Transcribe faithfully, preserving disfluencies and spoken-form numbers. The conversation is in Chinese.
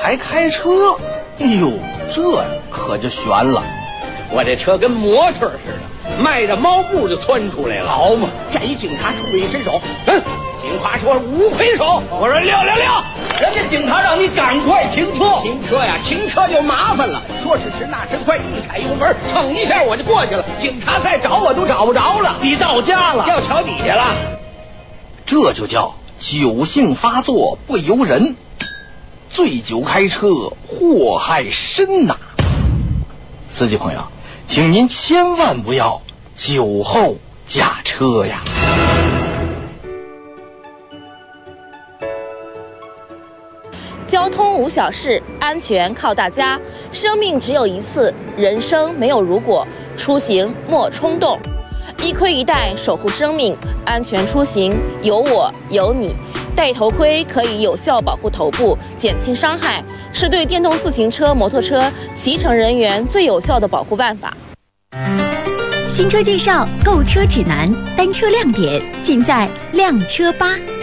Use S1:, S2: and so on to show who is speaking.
S1: 还开车，哎呦，这可就悬了。
S2: 我这车跟模特似的，迈着猫步就窜出来了。
S1: 好嘛，
S2: 这一警察冲我一伸手，嗯，警察说五魁首，我说六六六，
S1: 人家警察让你赶快停车。
S2: 停车呀，停车就麻烦了。说时迟，那时快，一踩油门，蹭一下我就过去了。警察再找我都找不着了。
S1: 你到家了，
S2: 掉桥底下了。
S1: 这就叫酒性发作不由人，醉酒开车祸害深呐。司机朋友，请您千万不要酒后驾车呀。
S3: 交通无小事，安全靠大家。生命只有一次，人生没有如果，出行莫冲动。一盔一带守护生命，安全出行有我有你。戴头盔可以有效保护头部，减轻伤害，是对电动自行车、摩托车骑乘人员最有效的保护办法。
S4: 新车介绍、购车指南、单车亮点，尽在靓车吧。